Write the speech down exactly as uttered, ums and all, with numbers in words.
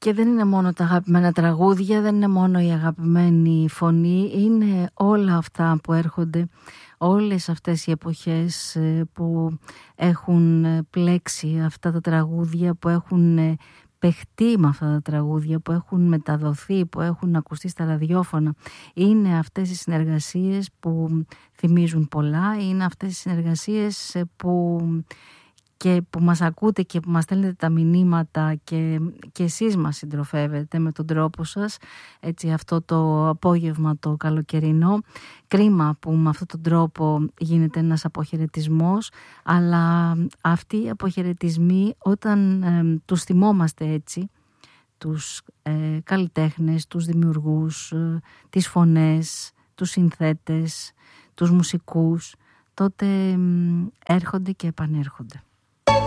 Και δεν είναι μόνο τα αγαπημένα τραγούδια, δεν είναι μόνο η αγαπημένη φωνή, είναι όλα αυτά που έρχονται, όλες αυτές οι εποχές που έχουν πλέξει αυτά τα τραγούδια, που έχουν παιχτεί με αυτά τα τραγούδια, που έχουν μεταδοθεί, που έχουν ακουστεί στα ραδιόφωνα. Είναι αυτές οι συνεργασίες που θυμίζουν πολλά, είναι αυτές οι συνεργασίες που... και που μας ακούτε και που μας στέλνετε τα μηνύματα και, και εσείς μας συντροφεύετε με τον τρόπο σας, έτσι, αυτό το απόγευμα το καλοκαιρινό. Κρίμα που με αυτόν τον τρόπο γίνεται ένας αποχαιρετισμός, αλλά αυτοί οι αποχαιρετισμοί, όταν ε, τους θυμόμαστε έτσι, τους ε, καλλιτέχνες, τους δημιουργούς, ε, τις φωνές, τους συνθέτες, τους μουσικούς, τότε ε, έρχονται και επανέρχονται.